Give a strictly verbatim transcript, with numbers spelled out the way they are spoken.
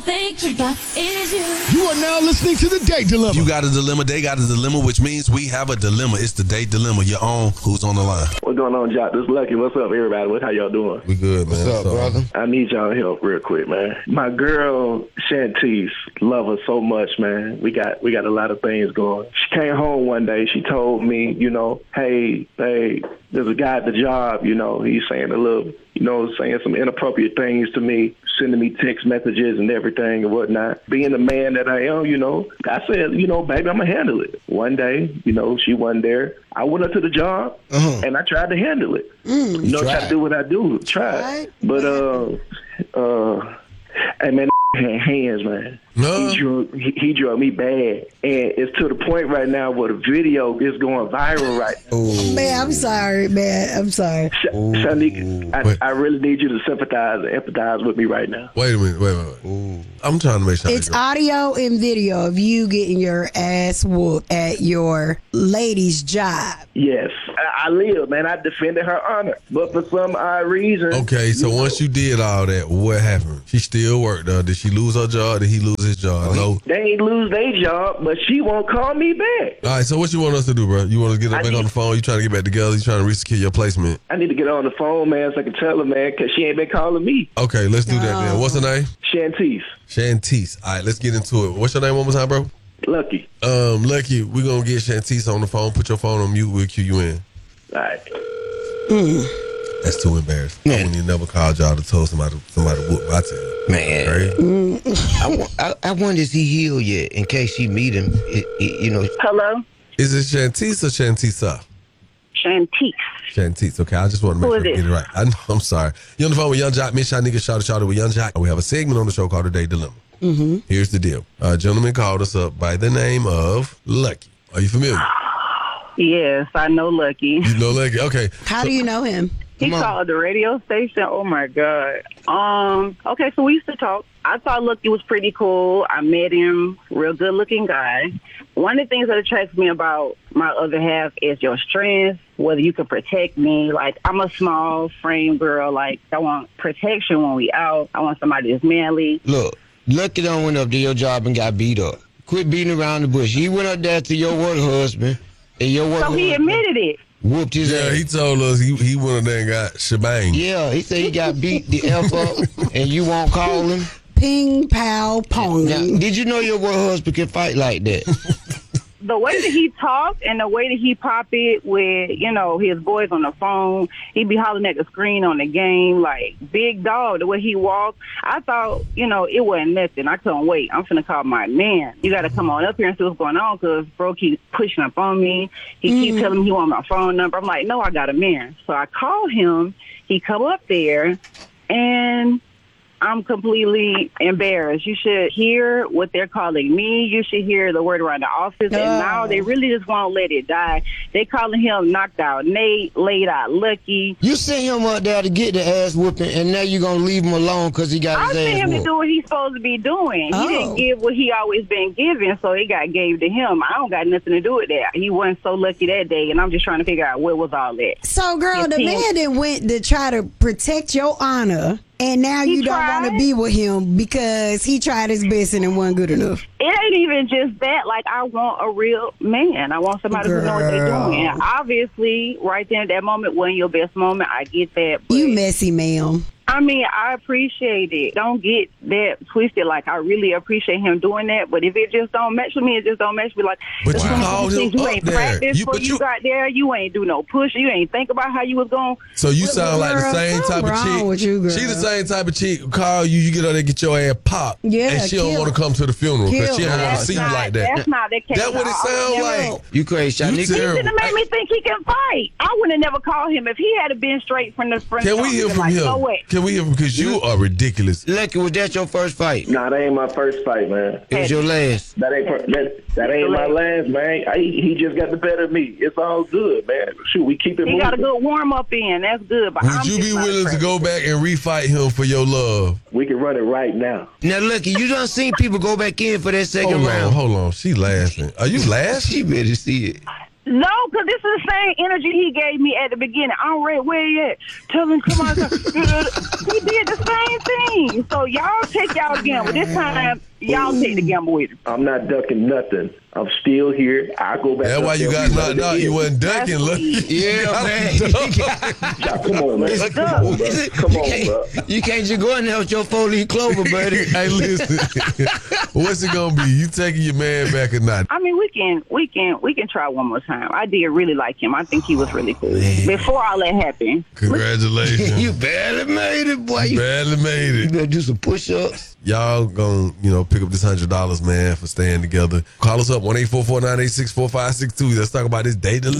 Think you got is you. You are now listening to The Date Dilemma. You got a dilemma, they got a dilemma, which means we have a dilemma. It's the Date Dilemma. You're on. Who's on the line? What's going on, Jock? This is Lucky. What's up, everybody? What, how y'all doing? We good, man. What's up, So, brother? I need y'all help real quick, man. My girl, Shantice, love her so much, man. We got we got a lot of things going. She came home one day. She told me, you know, hey, hey, there's a guy at the job, you know, he's saying a little, you know, saying some inappropriate things to me, sending me text messages and everything and whatnot. Being the man that I am, you know, I said, you know, baby, I'm going to handle it. One day, you know, she wasn't there. I went up to the job, uh-huh. and I tried to handle it. Mm, you know, try try to do what I do. Try. Right. But, uh, uh, hey, man, had hands, man. No. He drug, he, he drug me bad. And it's to the point right now where the video is going viral right now. Ooh. Man, I'm sorry, man. I'm sorry. Sh- Shanique, I, I really need you to sympathize and empathize with me right now. Wait a minute. Wait a minute. Wait. I'm trying to make sure. It's audio and video of you getting your ass whooped at your lady's job. Yes. I, I live, man. I defended her honor. But for some odd reason. Okay, so once you did all that, what happened? She still worked. Uh, did she lose her job? Did he lose his job? No. They ain't lose their job, but she won't call me back. All right, so what you want us to do, bro? You want us to get I back need- on the phone? You trying to get back together? You trying to resecure your placement? I need to get on the phone, man, so I can tell her, man, because she ain't been calling me. Okay, let's do that then. What's her name? Shantice. Shantice. All right, let's get into it. What's your name one more time, bro? Lucky. Um, Lucky, we're going to get Shantice on the phone. Put your phone on mute. We'll cue you in. All right. That's too embarrassing. I wouldn't even never called y'all to tell somebody somebody whoop my tail. Man, Right? I, wa- I, I wonder is he healed yet? In case she meet him, it, it, you know. Hello, Is it Shantice or Shantisa? Shantice. Shantice. Okay, I just want to make Who sure I is get it? it right. I know, I'm sorry. You on the phone with Young Jock, Miss Shy Nigga, shout out, shout out with Young Jock. We have a segment on the show called The Day Dilemma. Mm-hmm. Here's the deal. A gentleman called us up by the name of Lucky. Are you familiar? Yes, I know Lucky. You know Lucky? Okay. How So- do you know him? He Come on. called the radio station. Oh my god. Um. Okay, so we used to talk. I thought Lucky was pretty cool. I met him, real good looking guy. One of the things that attracts me about my other half is your strength, whether you can protect me. Like, I'm a small frame girl. Like, I want protection when we out. I want somebody that's manly. Look, Lucky done went up to your job and got beat up. Quit beating around the bush. He went up there to your work husband, and your work So he husband admitted it. whooped his Yeah, ass. he told us he, he went in there and got shebang. Yeah, he said he got beat the F up, and you won't call him. Ping, pow, pong. Now, did you know your work husband can fight like that? The way that he talked and the way that he pop it with, you know, his boys on the phone, he be hollering at the screen on the game, like, big dog, the way he walked. I thought, you know, it wasn't nothing. I couldn't wait. I'm finna call my man. You got to come on up here and see what's going on, because bro keep pushing up on me. He keep telling me he want my phone number. I'm like, no, I got a man. So I call him. He come up there, and I'm completely embarrassed. You should hear what they're calling me. You should hear the word around the office. And Oh. now they really just won't let it die. They calling him knocked out Nate, laid out Lucky. You sent him up there to get the ass whooping, and now you gonna leave him alone because he got I his sent ass him to whooped. do what he's supposed to be doing. Oh. He didn't give what he always been giving, so it got gave to him. I don't got nothing to do with that. He wasn't so lucky that day, and I'm just trying to figure out what was all that. So, girl, Yes, the he- man that went to try to protect your honor, and now He you don't want to tried. be with him because he tried his best and it wasn't good enough. It ain't even just that. Like, I want a real man. I want somebody who know what they're Girl. doing. And obviously, right there in that moment wasn't your best moment. I get that. But You messy, ma'am. I mean, I appreciate it. Don't get that twisted. Like, I really appreciate him doing that. But if it just don't match with me, it just don't match with me. Like, But there's you some called things him you up ain't there. practiced You- before but you, you- got there. You ain't do no push. You ain't think about how you was going. So you sound like the Girl, same type something of wrong chick. with you, girl. She the same type of chick who call you, you get out there, get your ass popped. Yeah, and she don't kill. want to come to the funeral because Kill. she don't want to That's see you not, like that. That's not the case. That's what it I- I sound would like. never- You crazy, You Shanique? terrible. He didn't make me think he can fight. I would have never called him if he had been straight from the front. Can we hear from like, him? No way. Can we hear from because you are ridiculous. Lucky, was that your first fight? Nah, that ain't my first fight, man. It was your last. That ain't per- that, that ain't my last, man. I, he just got the better of me. It's all good, man. Shoot, we keep it He moving. got a good warm up in. That's good. But Would I'm you just be not willing to impressed. go back and refight him for your love? We can run it right now. Now, Lucky, you done seen people go back in for that second Hold on, round. hold on. She laughing. Are you laughing? She better see it. No, because this is the same energy he gave me at the beginning. I'm ready. Where you at? Tell him, come on. He did the same thing. So y'all take y'all gamble. This time, y'all take the gamble with him. I'm not ducking nothing. I'm still here. I go back. That's up why you there. got We knocked ready out. to You hit. wasn't ducking. That's Look. sweet. Yeah, man. Yeah, come on, man. It's Come on, bro. Come you, on, can't, bro. you can't just go in there with your four-leaf clover, buddy. Hey, listen. What's it gonna be? You taking your man back or not? I mean, we can, we can, we can try one more time. I did really like him. I think he was really cool. Before all that happened. Congratulations. You barely made it, boy. You, barely made you it. better do some push-ups. Y'all gonna, you know, pick up this hundred dollars, man, for staying together. Call us up one eight four four nine eight six four five six two. Let's talk about this day dilemma.